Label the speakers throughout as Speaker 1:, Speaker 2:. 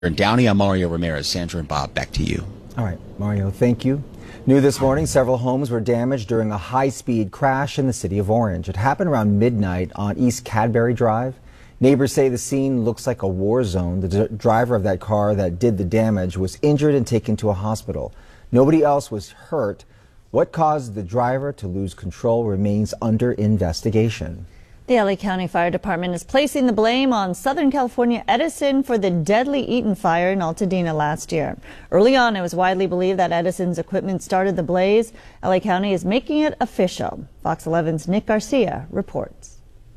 Speaker 1: In Downey, I'm Mario Ramirez. Sandra and Bob, back to you.
Speaker 2: All right, Mario, thank you. New this morning, several homes were damaged during a high-speed crash in the city of Orange. It happened around midnight on East Cadbury Drive. Neighbors say the scene looks like a war zone. The driver of that car that did the damage was injured and taken to a hospital. Nobody else was hurt. What caused the driver to lose control remains under investigation.
Speaker 3: The LA County Fire Department is placing the blame on Southern California Edison for the deadly Eaton fire in Altadena last year. Early on, it was widely believed that Edison's equipment started the blaze. LA County is making it official. Fox 11's Nick Garcia reports.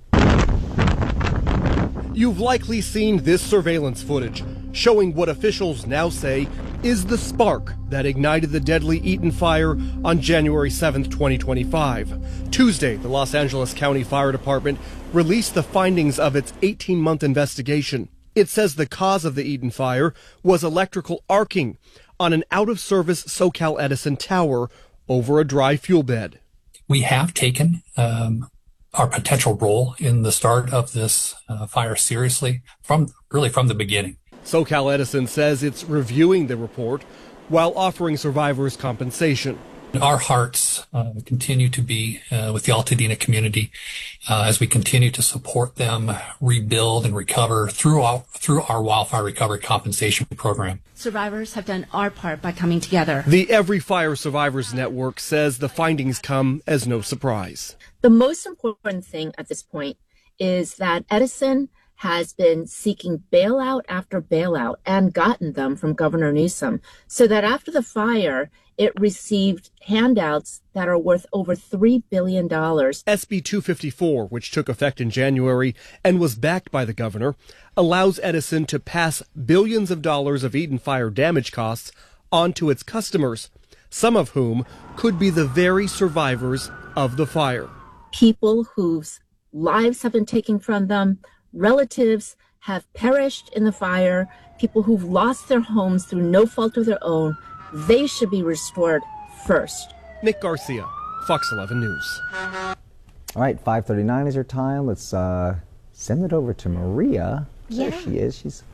Speaker 4: You've likely seen this surveillance footage showing what officials now say is the spark that ignited the deadly Eaton fire on January 7th, 2025. Tuesday, the Los Angeles County Fire Department released the findings of its 18-month investigation. It says the cause of the Eaton fire was electrical arcing on an out-of-service SoCal Edison tower over a dry fuel bed.
Speaker 5: We have taken our potential role in the start of this fire seriously from the beginning.
Speaker 4: SoCal Edison says it's reviewing the report while offering survivors compensation.
Speaker 5: Our hearts continue to be with the Altadena community as we continue to support them rebuild and recover through our wildfire recovery compensation program.
Speaker 6: Survivors have done our part by coming together.
Speaker 4: The Every Fire Survivors Network says the findings come as no surprise.
Speaker 6: The most important thing at this point is that Edison has been seeking bailout after bailout and gotten them from Governor Newsom, so that after the fire, it received handouts that are worth over $3 billion.
Speaker 4: SB 254, which took effect in January and was backed by the governor, allows Edison to pass billions of dollars of Eaton fire damage costs on to its customers, some of whom could be the very survivors of the fire.
Speaker 6: People whose lives have been taken from them, relatives have perished in the fire, people who've lost their homes through no fault of their own, they should be restored first.
Speaker 4: Nick Garcia, Fox 11 News.
Speaker 2: All right, 5:39 is your time. Let's send it over to Maria.
Speaker 3: Yeah.
Speaker 2: There she is. She's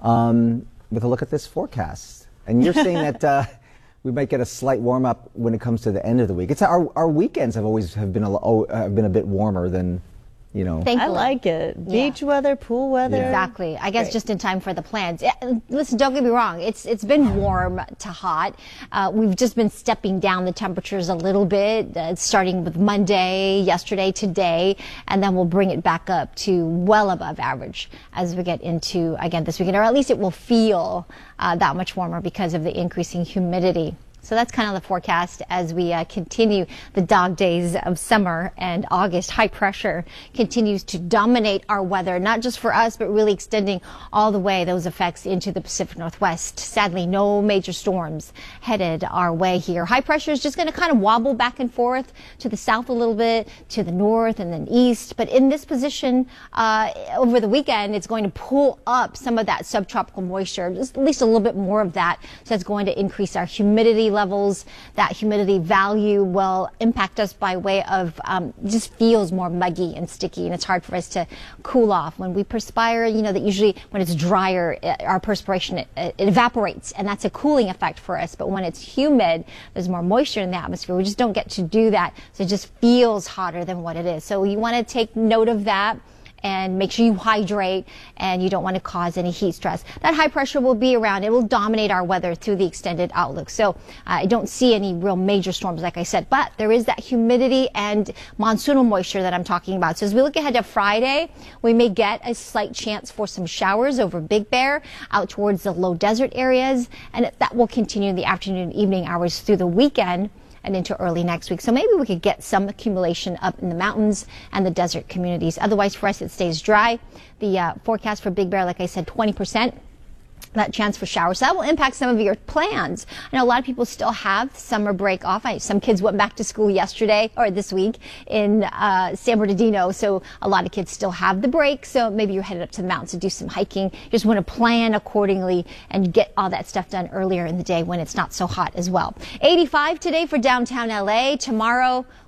Speaker 2: with a look at this forecast. And you're saying that we might get a slight warm up when it comes to the end of the week. It's our weekends have been a bit warmer than, you know.
Speaker 3: I like it. Beach weather, pool weather.
Speaker 2: Yeah.
Speaker 7: Exactly. I guess just in time for the plans. Listen, don't get me wrong. It's been warm to hot. We've just been stepping down the temperatures a little bit, starting with Monday, yesterday, today, and then we'll bring it back up to well above average as we get into, again, this weekend, or at least it will feel that much warmer because of the increasing humidity. So that's kind of the forecast as we continue the dog days of summer and August. High pressure continues to dominate our weather, not just for us, but really extending all the way those effects into the Pacific Northwest. Sadly, no major storms headed our way here. High pressure is just going to kind of wobble back and forth to the south a little bit, to the north and then east. But in this position over the weekend, it's going to pull up some of that subtropical moisture, just at least a little bit more of that. So that's going to increase our humidity levels. That humidity value will impact us by way of just feels more muggy and sticky, and it's hard for us to cool off. When we perspire, you know that usually when it's drier, our perspiration it evaporates, and that's a cooling effect for us. But when it's humid, there's more moisture in the atmosphere. We just don't get to do that, so it just feels hotter than what it is. So you want to take note of that and make sure you hydrate, and you don't want to cause any heat stress. That high pressure will be around. It will dominate our weather through the extended outlook. So I don't see any real major storms, like I said, but there is that humidity and monsoonal moisture that I'm talking about. So as we look ahead to Friday, we may get a slight chance for some showers over Big Bear out towards the low desert areas, and that will continue in the afternoon and evening hours through the weekend and into early next week. So maybe we could get some accumulation up in the mountains and the desert communities. Otherwise, for us, it stays dry. The forecast for Big Bear, like I said, 20%. That chance for showers. So that will impact some of your plans. I know a lot of people still have summer break off. Some kids went back to school yesterday or this week in San Bernardino, so a lot of kids still have the break. So maybe you're headed up to the mountains to do some hiking. You just want to plan accordingly and get all that stuff done earlier in the day when it's not so hot as well. 85 today for downtown LA. Tomorrow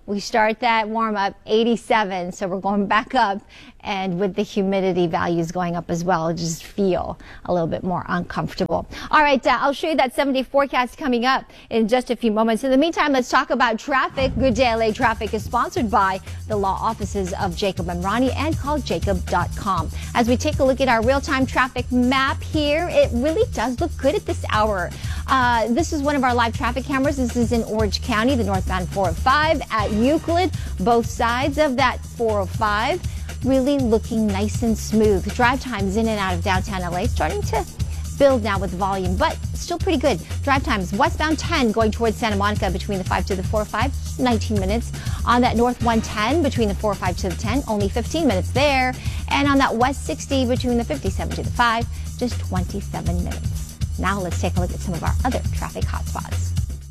Speaker 7: We start that warm up 87, so we're going back up, and with the humidity values going up as well, just feel a little bit more uncomfortable. All right, I'll show you that 7-day forecast coming up in just a few moments. In the meantime, let's talk about traffic. Good Day LA Traffic is sponsored by the law offices of Jacob and Ronnie and calljacob.com. As we take a look at our real-time traffic map here, it really does look good at this hour. This is one of our live traffic cameras. This is in Orange County, the northbound 405 at Euclid. Both sides of that 405 really looking nice and smooth. Drive times in and out of downtown LA starting to build now with volume, but still pretty good. Drive times westbound 10 going towards Santa Monica between the 5 to the 405, 19 minutes. On that north 110 between the 405 to the 10, only 15 minutes there. And on that west 60 between the 57 to the 5, just 27 minutes. Now let's take a look at some of our other traffic hotspots.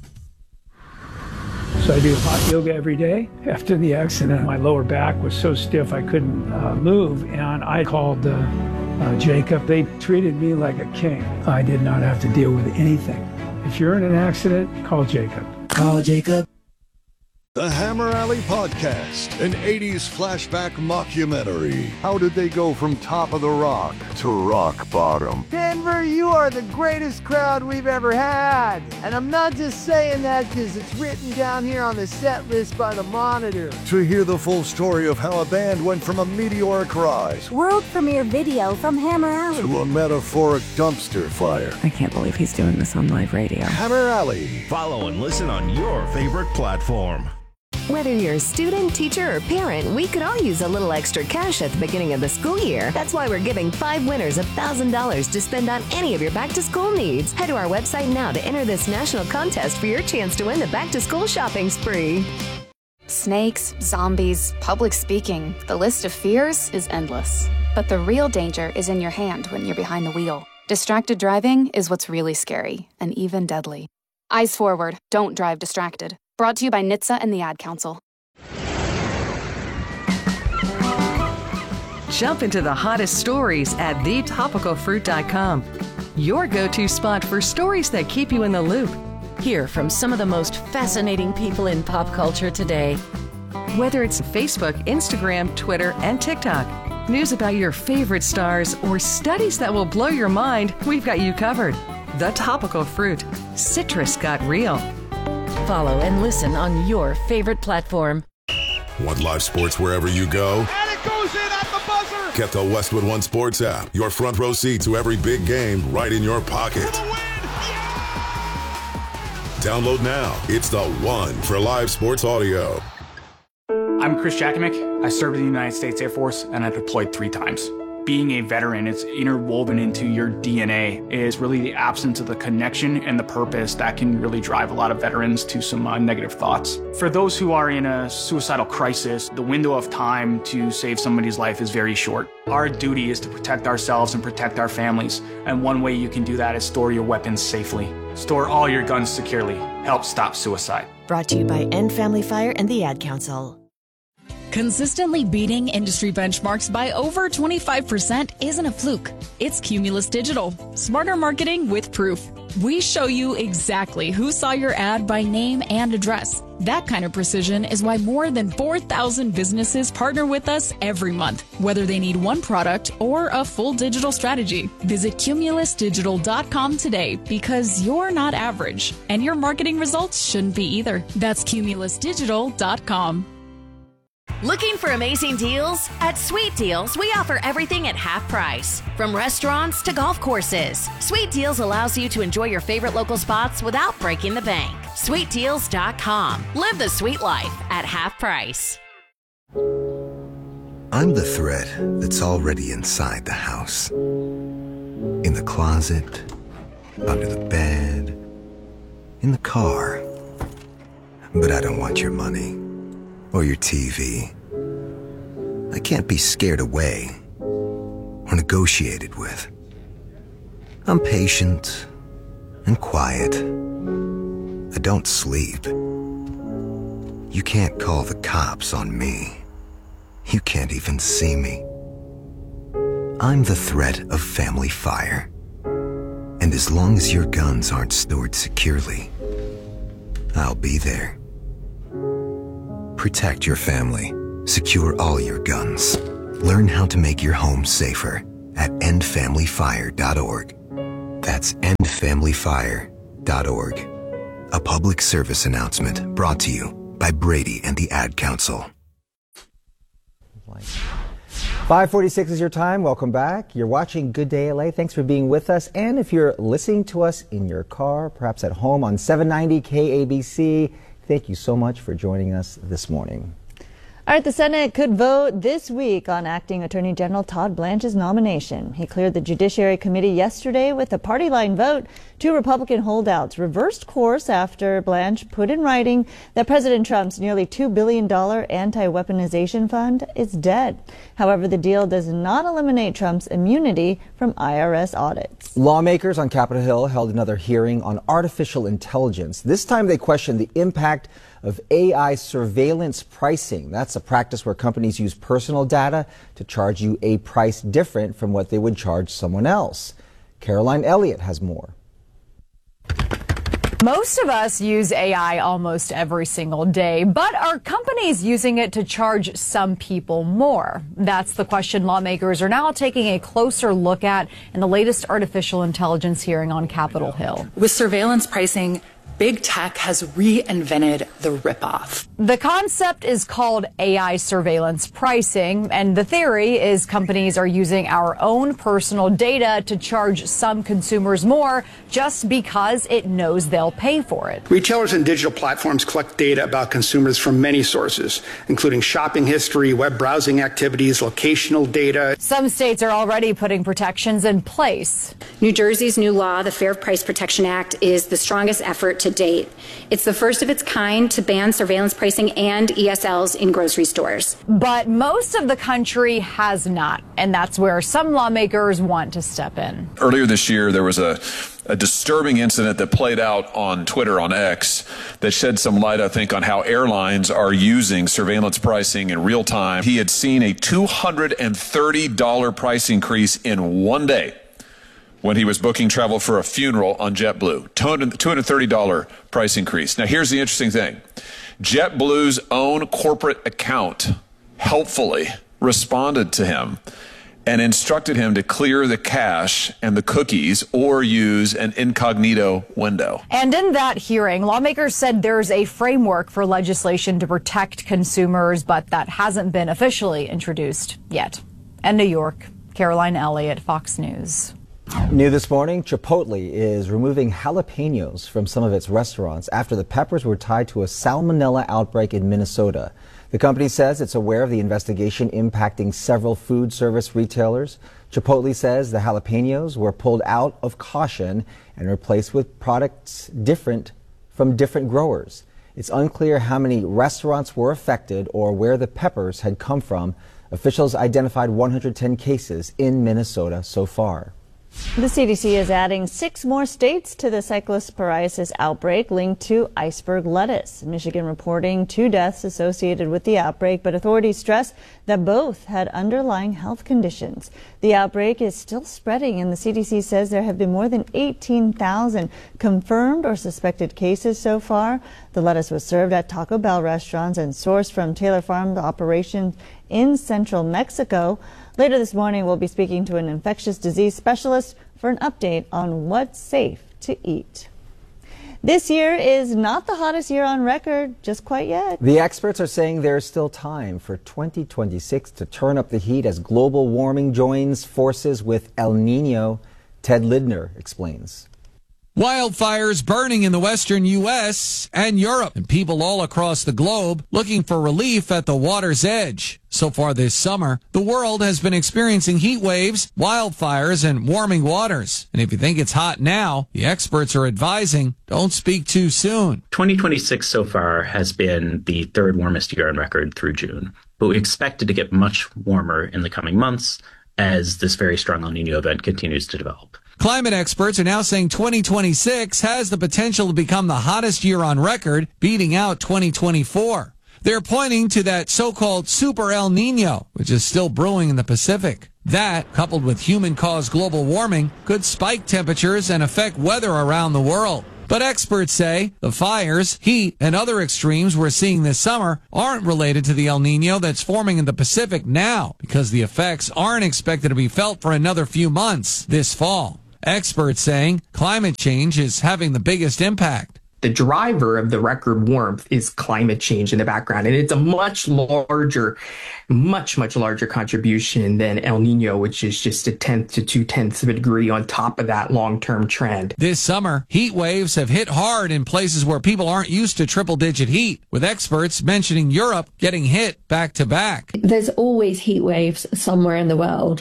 Speaker 8: So I do hot yoga every day. After the accident, my lower back was so stiff I couldn't move, and I called Jacob. They treated me like a king. I did not have to deal with anything. If you're in an accident, call Jacob.
Speaker 9: Call Jacob.
Speaker 10: The Hammer Alley Podcast, an 80s flashback mockumentary. How did they go from top of the rock to rock bottom?
Speaker 11: Denver, you are the greatest crowd we've ever had. And I'm not just saying that because it's written down here on the set list by the Monitor.
Speaker 10: To hear the full story of how a band went from a meteoric rise,
Speaker 12: world premiere video from Hammer Alley,
Speaker 10: to a metaphoric dumpster fire.
Speaker 13: I can't believe he's doing this on live radio.
Speaker 10: Hammer Alley.
Speaker 14: Follow and listen on your favorite platform.
Speaker 15: Whether you're a student, teacher, or parent, we could all use a little extra cash at the beginning of the school year. That's why we're giving 5 winners $1,000 to spend on any of your back-to-school needs. Head to our website now to enter this national contest for your chance to win the back-to-school shopping spree.
Speaker 16: Snakes, zombies, public speaking. The list of fears is endless. But the real danger is in your hand when you're behind the wheel. Distracted driving is what's really scary and even deadly. Eyes forward. Don't drive distracted. Brought to you by NHTSA and the Ad Council.
Speaker 17: Jump into the hottest stories at thetopicalfruit.com. Your go-to spot for stories that keep you in the loop.
Speaker 18: Hear from some of the most fascinating people in pop culture today.
Speaker 17: Whether it's Facebook, Instagram, Twitter, and TikTok, news about your favorite stars, or studies that will blow your mind, we've got you covered. The Topical Fruit. Citrus got real.
Speaker 18: Follow and listen on your favorite platform.
Speaker 19: Want live sports wherever you go?
Speaker 20: And it goes in at the buzzer!
Speaker 19: Get the Westwood One Sports app. Your front row seat to every big game right in your pocket.
Speaker 20: For the win! Yeah!
Speaker 19: Download now. It's the one for live sports audio.
Speaker 21: I'm Chris Jakovic. I served in the United States Air Force and I deployed 3 times. Being a veteran, it's interwoven into your DNA. It is really the absence of the connection and the purpose that can really drive a lot of veterans to some negative thoughts. For those who are in a suicidal crisis, the window of time to save somebody's life is very short. Our duty is to protect ourselves and protect our families. And one way you can do that is store your weapons safely. Store all your guns securely. Help stop suicide.
Speaker 22: Brought to you by End Family Fire and the Ad Council.
Speaker 23: Consistently beating industry benchmarks by over 25% isn't a fluke. It's Cumulus Digital. Smarter marketing with proof. We show you exactly who saw your ad by name and address. That kind of precision is why more than 4,000 businesses partner with us every month, whether they need one product or a full digital strategy. Visit cumulusdigital.com today because you're not average, and your marketing results shouldn't be either. That's cumulusdigital.com.
Speaker 24: Looking for amazing deals? At Sweet Deals, we offer everything at half price. From restaurants to golf courses, Sweet Deals allows you to enjoy your favorite local spots without breaking the bank. SweetDeals.com. Live the sweet life at half price.
Speaker 25: I'm the threat that's already inside the house. In the closet, under the bed, in the car. But I don't want your money. Or your TV. I can't be scared away or negotiated with. I'm patient and quiet. I don't sleep. You can't call the cops on me. You can't even see me. I'm the threat of family fire. And as long as your guns aren't stored securely, I'll be there. Protect your family. Secure all your guns. Learn how to make your home safer at endfamilyfire.org. That's endfamilyfire.org. A public service announcement brought to you by Brady and the Ad Council.
Speaker 2: 5:46 is your time. Welcome back. You're watching Good Day LA. Thanks for being with us. And if you're listening to us in your car, perhaps at home on 790 KABC, thank you so much for joining us this morning.
Speaker 3: All right, the Senate could vote this week on Acting Attorney General Todd Blanche's nomination. He cleared the Judiciary Committee yesterday with a party line vote. Two Republican holdouts reversed course after Blanche put in writing that President Trump's nearly $2 billion anti-weaponization fund is dead. However, the deal does not eliminate Trump's immunity from IRS audits.
Speaker 2: Lawmakers on Capitol Hill held another hearing on artificial intelligence. This time they questioned the impact of AI surveillance pricing. That's a practice where companies use personal data to charge you a price different from what they would charge someone else. Caroline Elliott has more.
Speaker 1: Most of us use AI almost every single day, but are companies using it to charge some people more? That's the question lawmakers are now taking a closer look at in the latest artificial intelligence hearing on Capitol Hill.
Speaker 4: With surveillance pricing, big tech has reinvented the ripoff.
Speaker 1: The concept is called AI surveillance pricing, and the theory is companies are using our own personal data to charge some consumers more just because it knows they'll pay for it.
Speaker 5: Retailers and digital platforms collect data about consumers from many sources, including shopping history, web browsing activities, locational data.
Speaker 1: Some states are already putting protections in place.
Speaker 6: New Jersey's new law, the Fair Price Protection Act, is the strongest effort to date. It's the first of its kind to ban surveillance pricing and ESLs in grocery stores.
Speaker 1: But most of the country has not, and that's where some lawmakers want to step in.
Speaker 9: Earlier this year, there was a disturbing incident that played out on Twitter, on X, that shed some light, I think, on how airlines are using surveillance pricing in real time. He had seen a $230 price increase in one day when he was booking travel for a funeral on JetBlue. $230 price increase. Now, here's the interesting thing. JetBlue's own corporate account helpfully responded to him and instructed him to clear the cache and the cookies or use an incognito window.
Speaker 1: And in that hearing, lawmakers said there's a framework for legislation to protect consumers, but that hasn't been officially introduced yet. And New York, Caroline Elliott, Fox News.
Speaker 2: New this morning, Chipotle is removing jalapenos from some of its restaurants after the peppers were tied to a salmonella outbreak in Minnesota. The company says it's aware of the investigation impacting several food service retailers. Chipotle says the jalapenos were pulled out of caution and replaced with products from different growers. It's unclear how many restaurants were affected or where the peppers had come from. Officials identified 110 cases in Minnesota so far.
Speaker 3: The CDC is adding 6 more states to the cyclosporiasis outbreak linked to iceberg lettuce. Michigan reporting 2 deaths associated with the outbreak, but authorities stress that both had underlying health conditions. The outbreak is still spreading, and the CDC says there have been more than 18,000 confirmed or suspected cases so far. The lettuce was served at Taco Bell restaurants and sourced from Taylor Farm operations in central Mexico. Later this morning, we'll be speaking to an infectious disease specialist for an update on what's safe to eat. This year is not the hottest year on record, just quite yet.
Speaker 2: The experts are saying there's still time for 2026 to turn up the heat as global warming joins forces with El Nino. Ted Lidner explains.
Speaker 26: Wildfires burning in the western U.S. and Europe, and people all across the globe looking for relief at the water's edge. So far this summer, the world has been experiencing heat waves, wildfires, and warming waters. And if you think it's hot now, the experts are advising don't speak too soon.
Speaker 27: 2026 so far has been the 3rd warmest year on record through June, but we expect it to get much warmer in the coming months as this very strong El Nino event continues to develop.
Speaker 26: Climate experts are now saying 2026 has the potential to become the hottest year on record, beating out 2024. They're pointing to that so-called Super El Nino, which is still brewing in the Pacific. That, coupled with human-caused global warming, could spike temperatures and affect weather around the world. But experts say the fires, heat, and other extremes we're seeing this summer aren't related to the El Nino that's forming in the Pacific now, because the effects aren't expected to be felt for another few months this fall. Experts saying climate change is having the biggest impact.
Speaker 7: The driver of the record warmth is climate change in the background, and it's a much larger contribution than El Nino, which is just 1/10 to 2/10 of a degree on top of that long-term trend.
Speaker 26: This summer, heat waves have hit hard in places where people aren't used to triple-digit heat, with experts mentioning Europe getting hit back-to-back.
Speaker 8: There's always heat waves somewhere in the world,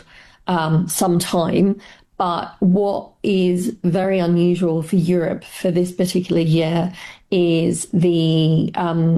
Speaker 8: sometime. But what is very unusual for Europe for this particular year is the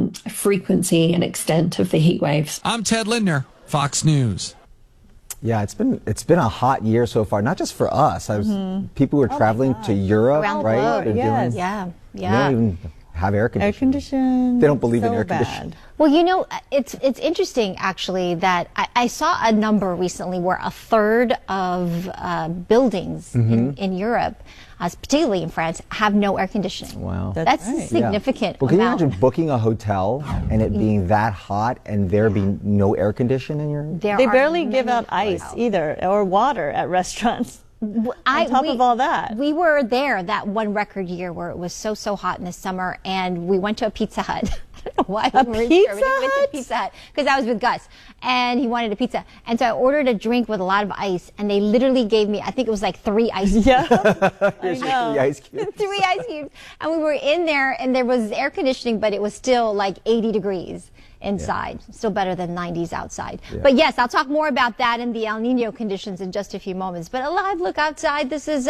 Speaker 8: frequency and extent of the heat waves.
Speaker 26: I'm Ted Lindner, Fox News.
Speaker 2: Yeah, it's been a hot year so far, not just for us. People were traveling to Europe, right?
Speaker 3: Yes.
Speaker 8: Yeah.
Speaker 2: They don't even have air conditioning. They don't believe in air conditioning.
Speaker 10: Well, you know, it's interesting actually that I saw a number recently where a third of buildings in Europe, particularly in France, have no air conditioning.
Speaker 2: Wow.
Speaker 10: That's significant.
Speaker 2: Yeah. Well, can you imagine booking a hotel and it being that hot and there being no air conditioning in your...
Speaker 3: They barely give out ice either, or water at restaurants. On top of all that,
Speaker 10: we were there that one record year where it was so hot in the summer, and we went to a Pizza Hut. I don't know why.
Speaker 3: We went to
Speaker 10: Pizza Hut because I was with Gus, and he wanted a pizza, and so I ordered a drink with a lot of ice, and they literally gave me, I think it was like 3 ice cubes.
Speaker 3: Yeah,
Speaker 2: Here's 3 ice cubes.
Speaker 10: 3 ice cubes, and we were in there, and there was air conditioning, but it was still like 80 degrees. Inside, still better than 90s outside. Yeah. But yes, I'll talk more about that and the El Nino conditions in just a few moments. But a live look outside. This is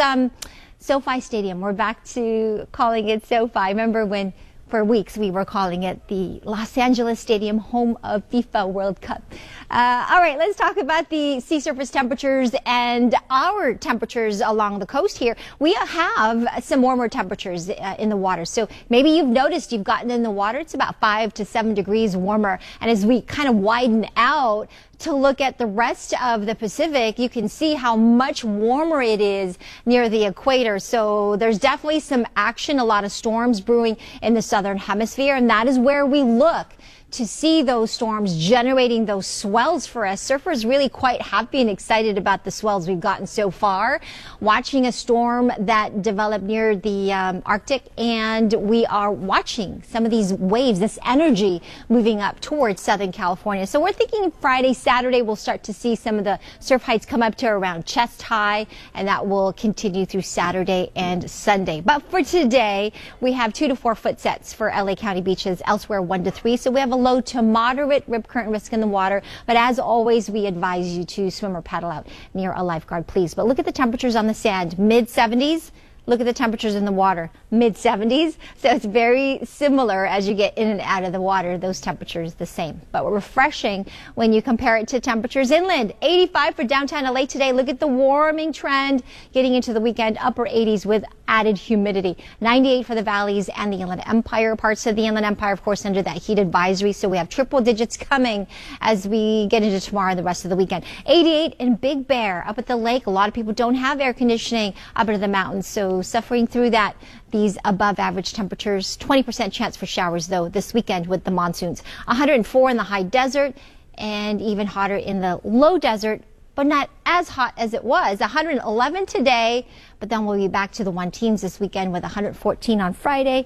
Speaker 10: SoFi Stadium. We're back to calling it SoFi. Remember when for weeks we were calling it the Los Angeles Stadium, home of FIFA World Cup. All right, let's talk about the sea surface temperatures and our temperatures along the coast here. We have some warmer temperatures in the water. So maybe you've noticed you've gotten in the water. It's about 5 to 7 degrees warmer. And as we kind of widen out to look at the rest of the Pacific, you can see how much warmer it is near the equator. So there's definitely some action, a lot of storms brewing in the southern hemisphere, and that is where we look to see those storms generating those swells for us. Surfers really quite happy and excited about the swells we've gotten so far. Watching a storm that developed near the Arctic, and we are watching some of these waves, this energy moving up towards Southern California. So we're thinking Friday, Saturday, we'll start to see some of the surf heights come up to around chest high, and that will continue through Saturday and Sunday. But for today, we have 2 to 4 foot sets for LA County beaches, elsewhere 1 to 3. So we have a low to moderate rip current risk in the water. But as always, we advise you to swim or paddle out near a lifeguard, please. But look at the temperatures on the sand, mid-70s. Look at the temperatures in the water, mid-70s. So it's very similar as you get in and out of the water. Those temperatures the same. But we're refreshing when you compare it to temperatures inland. 85 for downtown LA today. Look at the warming trend getting into the weekend. Upper 80s with added humidity. 98 for the valleys and the Inland Empire. Parts of the Inland Empire, of course, under that heat advisory. So we have triple digits coming as we get into tomorrow and the rest of the weekend. 88 in Big Bear up at the lake. A lot of people don't have air conditioning up into the mountains. So suffering through that, these above average temperatures. 20% chance for showers, though, this weekend with the monsoons. 104 in the high desert and even hotter in the low desert, but not as hot as it was. 111 today, but then we'll be back to the 110s this weekend with 114 on Friday,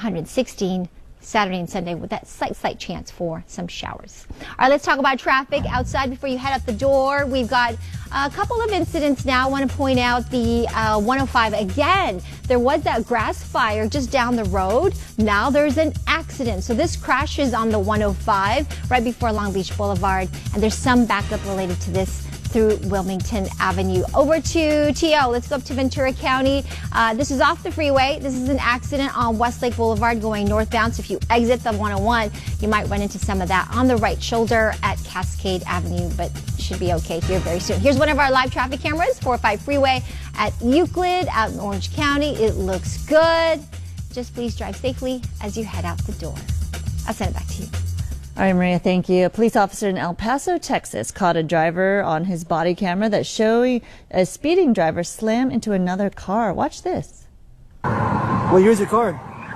Speaker 10: 116 Saturday and Sunday with that slight chance for some showers. All right, let's talk about traffic outside before you head out the door. We've got a couple of incidents now. I want to point out the 105 again. There was that grass fire just down the road. Now there's an accident. So this crashes on the 105 right before Long Beach Boulevard, and there's some backup related to this through Wilmington Avenue. Over to TO. Let's go up to Ventura County. This is off the freeway. This is an accident on Westlake Boulevard going northbound. So if you exit the 101, you might run into some of that on the right shoulder at Cascade Avenue, but should be okay here very soon. Here's one of our live traffic cameras, 405 freeway at Euclid out in Orange County. It looks good. Just please drive safely as you head out the door. I'll send it back to you.
Speaker 3: All right, Maria, thank you. A police officer in El Paso, Texas, caught a driver on his body camera that's showing a speeding driver slam into another car. Watch this.
Speaker 11: Well, here's your card.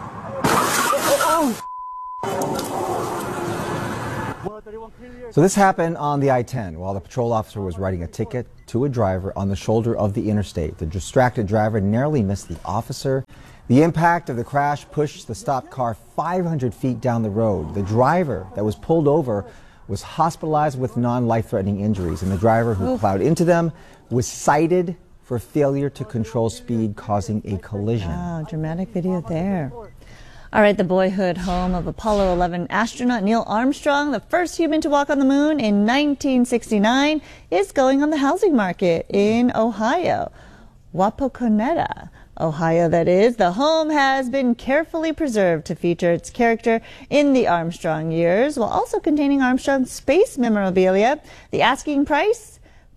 Speaker 2: So this happened on the I-10 while the patrol officer was writing a ticket to a driver on the shoulder of the interstate. The distracted driver narrowly missed the officer. The impact of the crash pushed the stopped car 500 feet down the road. The driver that was pulled over was hospitalized with non-life-threatening injuries, and the driver who plowed into them was cited for failure to control speed, causing a collision.
Speaker 3: Wow, dramatic video there. All right, the boyhood home of Apollo 11 astronaut Neil Armstrong, the first human to walk on the moon in 1969, is going on the housing market in Ohio. Wapakoneta, Ohio, that is. The home has been carefully preserved to feature its character in the Armstrong years, while also containing Armstrong's space memorabilia. The asking price?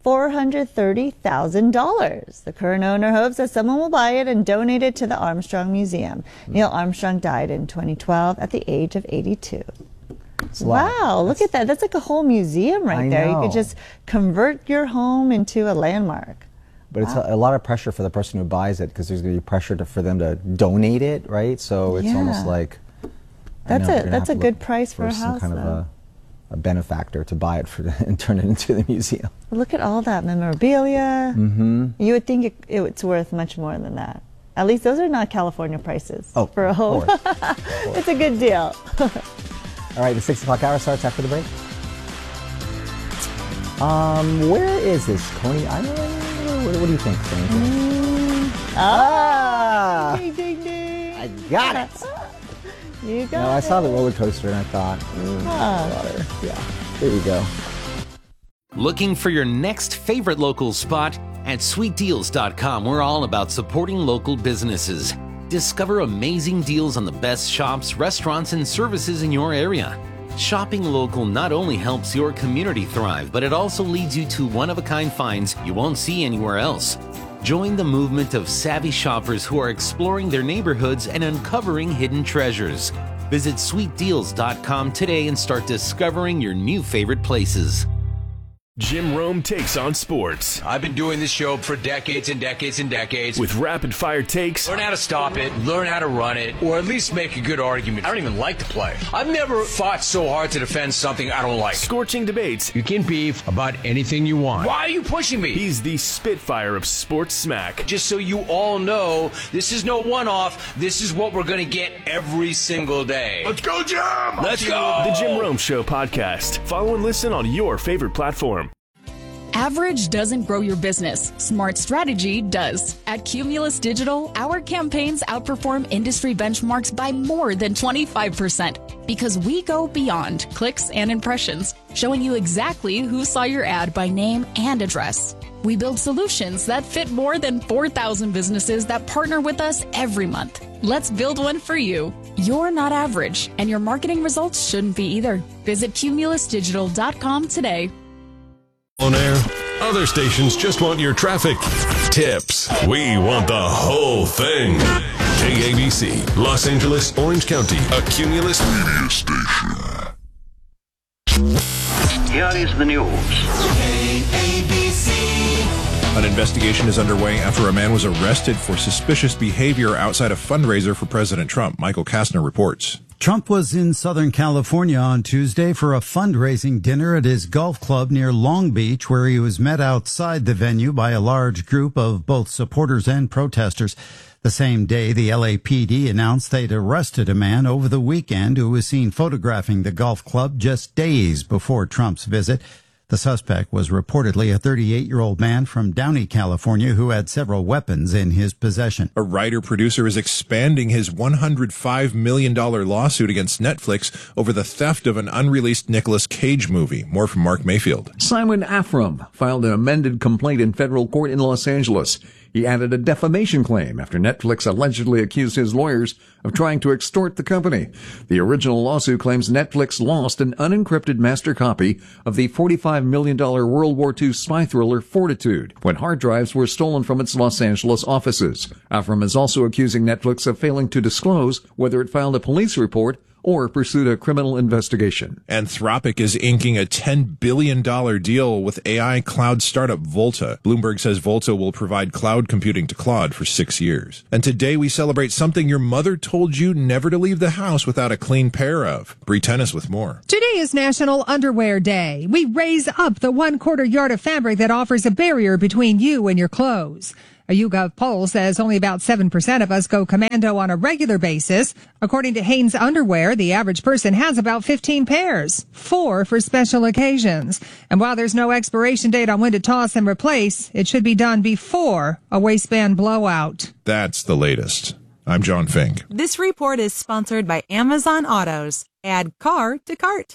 Speaker 3: $430,000. The current owner hopes that someone will buy it and donate it to the Armstrong Museum. Neil Armstrong died in 2012 at the age of 82. Wow, look at that. That's like a whole museum right there. You could just convert your home into a landmark.
Speaker 2: But it's a lot of pressure for the person who buys it because there's going to be pressure for them to donate it, right? So it's almost like
Speaker 3: that's a good price for a house,
Speaker 2: some kind of a benefactor to buy it and turn it into the museum.
Speaker 3: Look at all that memorabilia.
Speaker 2: Mm-hmm.
Speaker 3: You would think it's worth much more than that. At least those are not California prices for a home. It's a good deal.
Speaker 2: All right, the 6 o'clock hour starts after the break. Where is this? Coney Island? What do you think,
Speaker 3: Ding, ding, ding.
Speaker 2: I got it.
Speaker 3: You got
Speaker 2: I saw the roller coaster and I thought, yeah, there you go.
Speaker 12: Looking for your next favorite local spot? At sweetdeals.com, we're all about supporting local businesses. Discover amazing deals on the best shops, restaurants, and services in your area. Shopping local not only helps your community thrive, but it also leads you to one-of-a-kind finds you won't see anywhere else. Join the movement of savvy shoppers who are exploring their neighborhoods and uncovering hidden treasures. Visit sweetdeals.com today and start discovering your new favorite places.
Speaker 13: Jim Rome takes on sports.
Speaker 14: I've been doing this show for decades and decades and decades.
Speaker 13: With rapid-fire takes.
Speaker 14: Learn how to stop it, learn how to run it, or at least make a good argument. I don't even like to play. I've never fought so hard to defend something I don't like.
Speaker 13: Scorching debates.
Speaker 14: You can beef about anything you want. Why are you pushing me?
Speaker 13: He's the Spitfire of sports smack.
Speaker 14: Just so you all know, this is no one-off. This is what we're going to get every single day.
Speaker 13: Let's go, Jim!
Speaker 14: Let's go!
Speaker 13: The Jim Rome Show podcast. Follow and listen on your favorite platform.
Speaker 23: Average doesn't grow your business. Smart strategy does. At Cumulus Digital, our campaigns outperform industry benchmarks by more than 25% because we go beyond clicks and impressions, showing you exactly who saw your ad by name and address. We build solutions that fit more than 4,000 businesses that partner with us every month. Let's build one for you. You're not average, and your marketing results shouldn't be either. Visit cumulusdigital.com today.
Speaker 19: On air, other stations just want your traffic tips. We want the whole thing. KABC, Los Angeles, Orange County, a Cumulus media station.
Speaker 15: Here is the news.
Speaker 16: KABC. An investigation is underway after a man was arrested for suspicious behavior outside a fundraiser for President Trump. Michael Kastner reports.
Speaker 17: Trump was in Southern California on Tuesday for a fundraising dinner at his golf club near Long Beach, where he was met outside the venue by a large group of both supporters and protesters. The same day, the LAPD announced they'd arrested a man over the weekend who was seen photographing the golf club just days before Trump's visit. The suspect was reportedly a 38-year-old man from Downey, California, who had several weapons in his possession.
Speaker 16: A writer-producer is expanding his $105 million lawsuit against Netflix over the theft of an unreleased Nicolas Cage movie. More from Mark Mayfield.
Speaker 28: Simon Afram filed an amended complaint in federal court in Los Angeles. He added a defamation claim after Netflix allegedly accused his lawyers of trying to extort the company. The original lawsuit claims Netflix lost an unencrypted master copy of the $45 million World War II spy thriller Fortitude when hard drives were stolen from its Los Angeles offices. Afram is also accusing Netflix of failing to disclose whether it filed a police report or pursued a criminal investigation.
Speaker 16: Anthropic is inking a $10 billion deal with AI cloud startup Volta. Bloomberg says Volta will provide cloud computing to Claude for 6 years. And today we celebrate something your mother told you never to leave the house without a clean pair of. Bree Tennis with more.
Speaker 11: Today is National Underwear Day. We raise up the 1/4 yard of fabric that offers a barrier between you and your clothes. A YouGov poll says only about 7% of us go commando on a regular basis. According to Hanes Underwear, the average person has about 15 pairs, 4 for special occasions. And while there's no expiration date on when to toss and replace, it should be done before a waistband blowout.
Speaker 16: That's the latest. I'm John Fink.
Speaker 15: This report is sponsored by Amazon Autos. Add car to cart.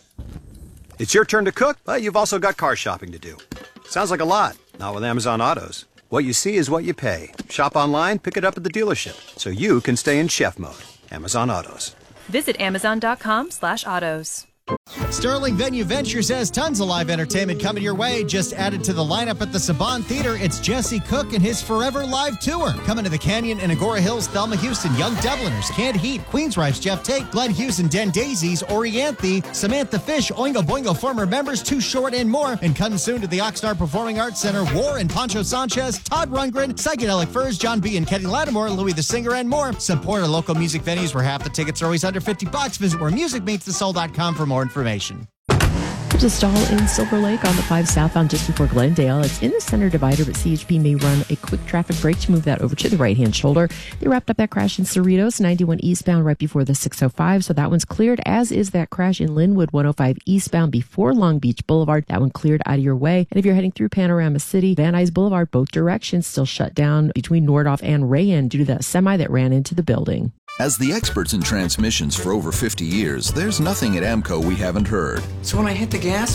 Speaker 18: It's your turn to cook, but you've also got car shopping to do. Sounds like a lot. Not with Amazon Autos. What you see is what you pay. Shop online, pick it up at the dealership, so you can stay in chef mode. Amazon Autos.
Speaker 20: Visit Amazon.com/autos.
Speaker 21: Sterling Venue Ventures has tons of live entertainment coming your way. Just added to the lineup at the Saban Theater, it's Jesse Cook and his Forever Live Tour. Coming to the Canyon and Agora Hills, Thelma Houston, Young Dubliners, Canned Heat, Queensryche, Jeff Tate, Glenn Hughes and Den Daisies, Orianthe, Samantha Fish, Oingo Boingo former members, Too Short and more. And coming soon to the Oxnard Performing Arts Center, War and Pancho Sanchez, Todd Rundgren, Psychedelic Furs, John B. and Kenny Lattimore, Louis the Singer and more. Support our local music venues where half the tickets are always under $50. Visit wheremusicmeetsthesoul.com for more information.
Speaker 22: There's a stall in Silver Lake on the 5 southbound just before Glendale. It's in the center divider, but CHP may run a quick traffic break to move that over to the right-hand shoulder. They wrapped up that crash in Cerritos, 91 eastbound right before the 605, so that one's cleared, as is that crash in Linwood, 105 eastbound before Long Beach Boulevard. That one cleared out of your way. And if you're heading through Panorama City, Van Nuys Boulevard, both directions still shut down between Nordhoff and Rayen due to that semi that ran into the building.
Speaker 24: As the experts in transmissions for over 50 years, there's nothing at AMCO we haven't heard.
Speaker 14: So when I hit the gas,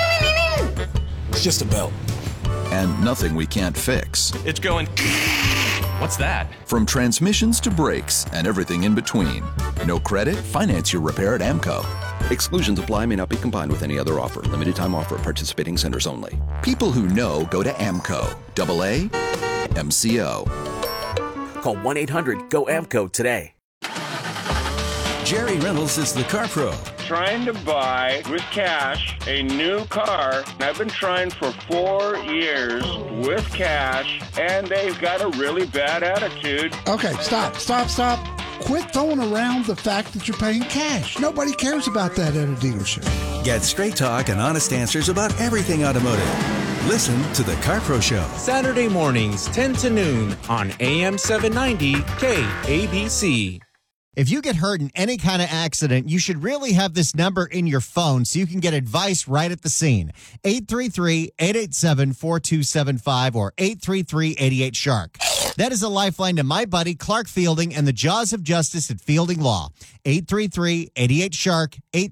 Speaker 14: it's just a belt.
Speaker 24: And nothing we can't fix.
Speaker 14: It's going. What's that?
Speaker 24: From transmissions to brakes and everything in between. No credit? Finance your repair at AMCO.
Speaker 25: Exclusions apply, may not be combined with any other offer. Limited time offer at participating centers only.
Speaker 24: People who know go to AMCO. AA MCO.
Speaker 29: Call 1-800-GO-AMCO today.
Speaker 30: Jerry Reynolds is the car pro.
Speaker 31: Trying to buy with cash a new car. I've been trying for 4 years with cash, and they've got a really bad attitude.
Speaker 32: Okay, stop. Quit throwing around the fact that you're paying cash. Nobody cares about that at a dealership.
Speaker 30: Get straight talk and honest answers about everything automotive. Listen to The Car Pro Show.
Speaker 33: Saturday mornings, 10 to noon on AM 790 KABC.
Speaker 21: If you get hurt in any kind of accident, you should really have this number in your phone so you can get advice right at the scene. 833-887-4275 or 833-88-SHARK. That is a lifeline to my buddy Clark Fielding and the Jaws of Justice at Fielding Law. 833-88-SHARK,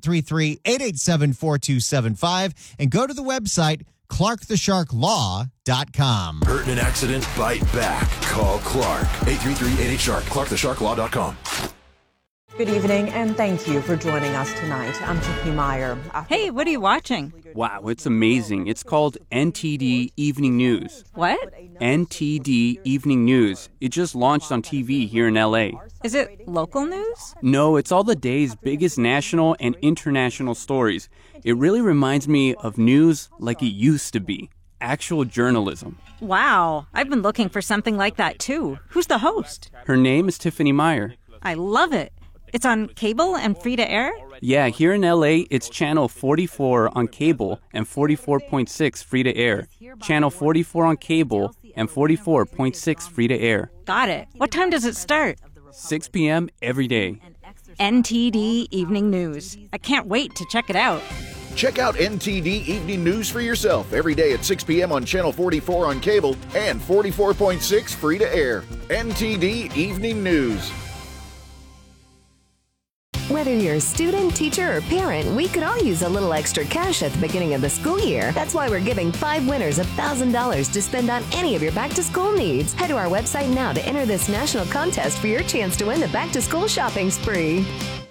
Speaker 21: 833-887-4275, and go to the website ClarkTheSharkLaw.com.
Speaker 19: Hurt in an accident? Bite back. Call Clark. 833-88-SHARK. ClarkTheSharkLaw.com.
Speaker 34: Good evening, and thank you for joining us tonight. I'm Tiffany Meyer.
Speaker 35: Hey, what are you watching?
Speaker 36: Wow, it's amazing. It's called NTD Evening News.
Speaker 35: What?
Speaker 36: NTD Evening News. It just launched on TV here in L.A.
Speaker 35: Is it local news?
Speaker 36: No, it's all the day's biggest national and international stories. It really reminds me of news like it used to be. Actual journalism.
Speaker 35: Wow, I've been looking for something like that too. Who's the host?
Speaker 36: Her name is Tiffany Meyer.
Speaker 35: I love it. It's on cable and free to air?
Speaker 36: Yeah, here in LA, it's channel 44 on cable and 44.6 free to air. Channel 44 on cable and 44.6 free to air.
Speaker 35: Got it. What time does it start?
Speaker 36: 6 p.m. every day.
Speaker 35: NTD Evening News. I can't wait to check it out.
Speaker 37: Check out NTD Evening News for yourself every day at 6 p.m. on Channel 44 on cable and 44.6 free to air. NTD Evening News.
Speaker 38: Whether you're a student, teacher, or parent, we could all use a little extra cash at the beginning of the school year. That's why we're giving 5 winners $1,000 to spend on any of your back-to-school needs. Head to our website now to enter this national contest for your chance to win the back-to-school shopping spree.